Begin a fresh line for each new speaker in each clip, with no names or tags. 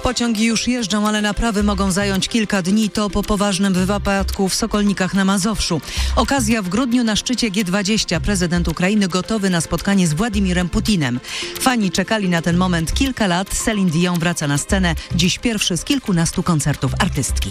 Pociągi już jeżdżą, ale naprawy mogą zająć kilka dni. To po poważnym wypadku w Sokolnikach na Mazowszu. Okazja w grudniu na szczycie G20. Prezydent Ukrainy gotowy na spotkanie z Władimirem Putinem. Fani czekali na ten moment kilka lat. Céline Dion wraca na scenę. Dziś pierwszy z kilkunastu koncertów artystki.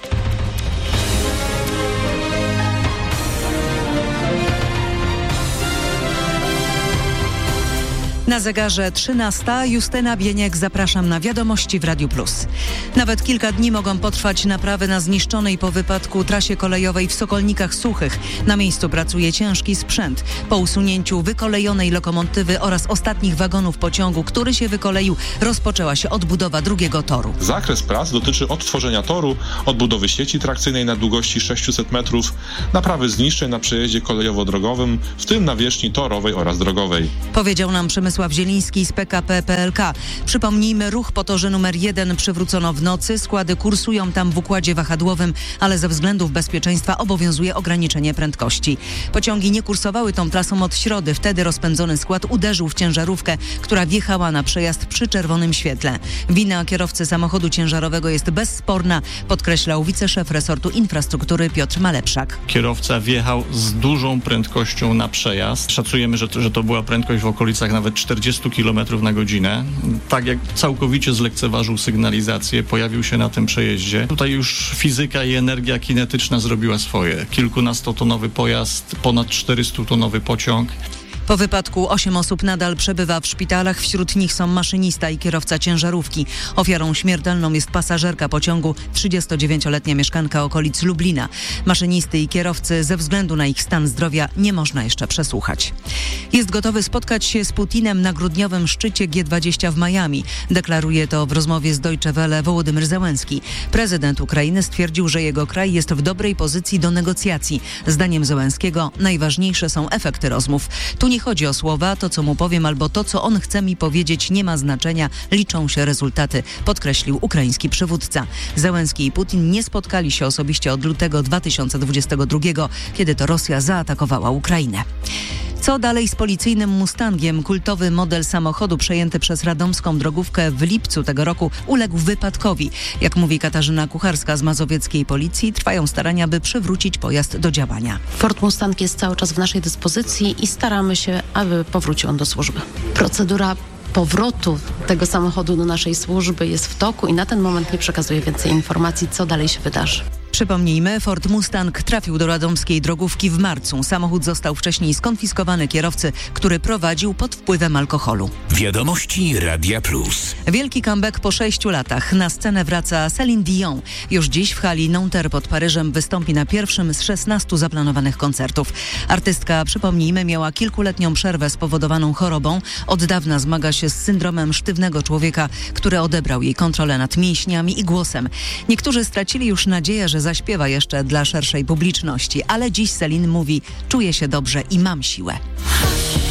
Na zegarze 13. Justyna Bieniek, zapraszam na wiadomości w Radiu Plus. Nawet kilka dni mogą potrwać naprawy na zniszczonej po wypadku trasie kolejowej w Sokolnikach Suchych. Na miejscu pracuje ciężki sprzęt. Po usunięciu wykolejonej lokomotywy oraz ostatnich wagonów pociągu, który się wykoleił, rozpoczęła się odbudowa drugiego toru.
Zakres prac dotyczy odtworzenia toru, odbudowy sieci trakcyjnej na długości 600 metrów, naprawy zniszczeń na przejeździe kolejowo-drogowym, w tym nawierzchni torowej oraz drogowej.
Powiedział nam Przemysław Zieliński z PKP PLK. Przypomnijmy, ruch po torze numer 1 przywrócono w nocy. Składy kursują tam w układzie wahadłowym, ale ze względów bezpieczeństwa obowiązuje ograniczenie prędkości. Pociągi nie kursowały tą trasą od środy. Wtedy rozpędzony skład uderzył w ciężarówkę, która wjechała na przejazd przy czerwonym świetle. Wina kierowcy samochodu ciężarowego jest bezsporna, podkreślał wiceszef resortu infrastruktury Piotr Malepszak.
Kierowca wjechał z dużą prędkością na przejazd. Szacujemy, że to była prędkość w okolicach nawet 40 km na godzinę. Tak jak całkowicie zlekceważył sygnalizację, pojawił się na tym przejeździe. Tutaj już fizyka i energia kinetyczna zrobiła swoje. Kilkunastotonowy pojazd, ponad 400-tonowy pociąg.
Po wypadku 8 osób nadal przebywa w szpitalach. Wśród nich są maszynista i kierowca ciężarówki. Ofiarą śmiertelną jest pasażerka pociągu, 39-letnia mieszkanka okolic Lublina. Maszynisty i kierowcy ze względu na ich stan zdrowia nie można jeszcze przesłuchać. Jest gotowy spotkać się z Putinem na grudniowym szczycie G20 w Miami. Deklaruje to w rozmowie z Deutsche Welle Wołodymyr Zełenski. Prezydent Ukrainy stwierdził, że jego kraj jest w dobrej pozycji do negocjacji. Zdaniem Zełenskiego najważniejsze są efekty rozmów. Tu nie chodzi o słowa, to co mu powiem albo to co on chce mi powiedzieć nie ma znaczenia, liczą się rezultaty, podkreślił ukraiński przywódca. Zełenski i Putin nie spotkali się osobiście od lutego 2022, kiedy to Rosja zaatakowała Ukrainę. Co dalej z policyjnym Mustangiem? Kultowy model samochodu przejęty przez radomską drogówkę w lipcu tego roku uległ wypadkowi. Jak mówi Katarzyna Kucharska z mazowieckiej policji, trwają starania, by przywrócić pojazd do działania.
Ford Mustang jest cały czas w naszej dyspozycji i staramy się, aby powrócił on do służby. Procedura powrotu tego samochodu do naszej służby jest w toku i na ten moment nie przekazuję więcej informacji, co dalej się wydarzy.
Przypomnijmy, Ford Mustang trafił do radomskiej drogówki w marcu. Samochód został wcześniej skonfiskowany kierowcy, który prowadził pod wpływem alkoholu.
Wiadomości Radia Plus.
Wielki comeback po 6 latach. Na scenę wraca Céline Dion. Już dziś w hali Nanterre pod Paryżem wystąpi na pierwszym z 16 zaplanowanych koncertów. Artystka, przypomnijmy, miała kilkuletnią przerwę spowodowaną chorobą. Od dawna zmaga się z syndromem sztywnego człowieka, który odebrał jej kontrolę nad mięśniami i głosem. Niektórzy stracili już nadzieję, że zaśpiewa jeszcze dla szerszej publiczności, ale dziś Céline mówi: czuję się dobrze i mam siłę.